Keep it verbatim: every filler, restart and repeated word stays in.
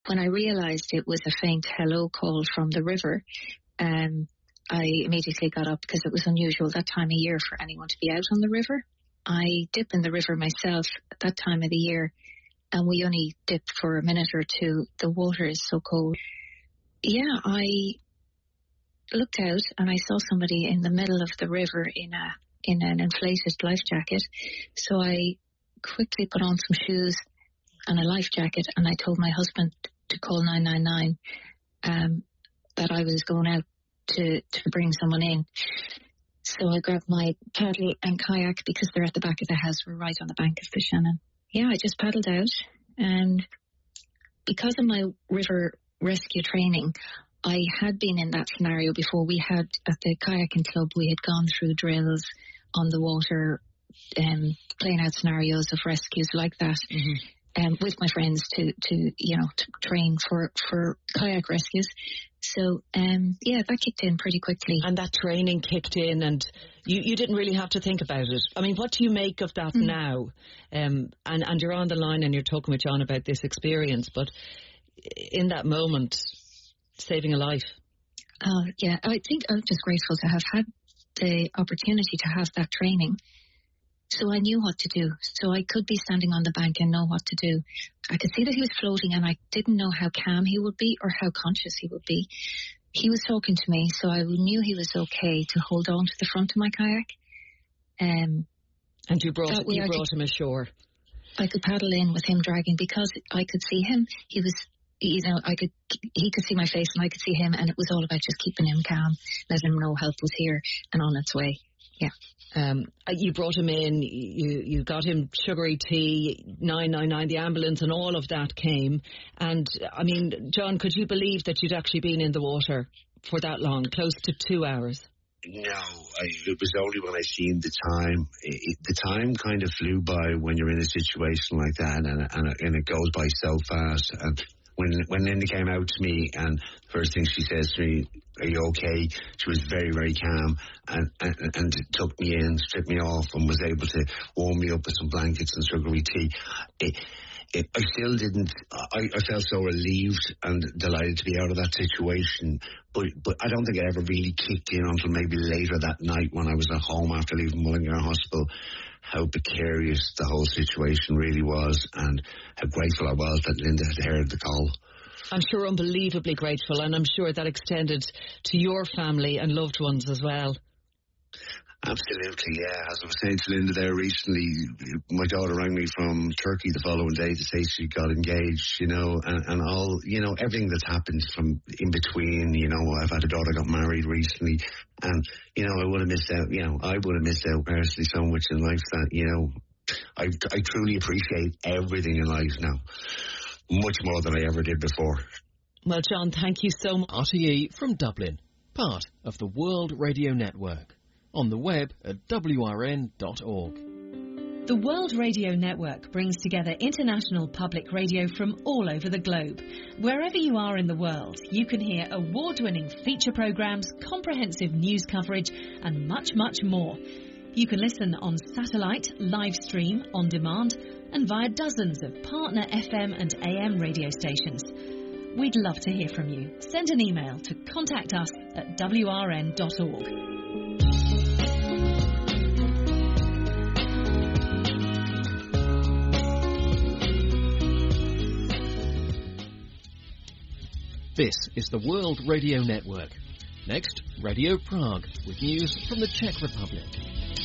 when I realised it was a faint hello call from the river, um, I immediately got up because it was unusual that time of year for anyone to be out on the river. I dip in the river myself at that time of the year, and we only dip for a minute or two. The water is so cold. Yeah, I looked out and I saw somebody in the middle of the river in a in an inflated life jacket. So I quickly put on some shoes and a life jacket, and I told my husband to call nine nine nine, um, that I was going out to, to bring someone in. So I grabbed my paddle and kayak because they're at the back of the house. We're right on the bank of the Shannon. Yeah, I just paddled out, and because of my river rescue training, I had been in that scenario before. We had, at the kayaking club, we had gone through drills on the water, um, playing out scenarios of rescues like that. Mm-hmm. Um, with my friends to, to you know, to train for, for kayak rescues. So, um, yeah, that kicked in pretty quickly. And that training kicked in, and you, you didn't really have to think about it. I mean, what do you make of that mm. now? Um, and, and you're on the line and you're talking with John about this experience, but in that moment, saving a life. Uh, yeah, I think I'm just grateful to have had the opportunity to have that training. So I knew what to do. So I could be standing on the bank and know what to do. I could see that he was floating, and I didn't know how calm he would be or how conscious he would be. He was talking to me, so I knew he was okay to hold on to the front of my kayak. Um, and you brought you I brought could, him ashore. I could paddle in with him dragging, because I could see him. He was, you know, I could, he could see my face and I could see him, and it was all about just keeping him calm, letting him know help was here and on its way. Yeah. Um, you brought him in, you, you got him sugary tea, nine nine nine, the ambulance and all of that came. And, I mean, John, could you believe that you'd actually been in the water for that long, close to two hours? No, I, it was only when I seen the time. It, the time kind of flew by when you're in a situation like that, and, and, and it goes by so fast. And when when Linda came out to me, and first thing she says to me, "Are you okay?" She was very, very calm, and, and, and took me in, stripped me off, and was able to warm me up with some blankets and sugary tea. It, it, I still didn't, I, I felt so relieved and delighted to be out of that situation, but but I don't think it ever really kicked in until maybe later that night when I was at home after leaving Mullingar Hospital, how precarious the whole situation really was, and how grateful I was that Linda had heard the call. I'm sure unbelievably grateful, and I'm sure that extended to your family and loved ones as well. Absolutely, yeah. As I was saying to Linda there recently, my daughter rang me from Turkey the following day to say she got engaged, you know, and, and all, you know, everything that's happened from in between, you know. I've had a daughter got married recently, and, you know, I would have missed out, you know, I would have missed out personally so much in life that, you know, I, I truly appreciate everything in life now, much more than I ever did before. Well, John, thank you so much. R T E from Dublin, part of the World Radio Network. On the web at W R N dot org. The World Radio Network brings together international public radio from all over the globe. Wherever you are in the world, you can hear award-winning feature programmes, comprehensive news coverage and much, much more. You can listen on satellite, live stream, on demand and via dozens of partner F M and A M radio stations. We'd love to hear from you. Send an email to contact us at W R N dot org. This is the World Radio Network. Next, Radio Prague with news from the Czech Republic.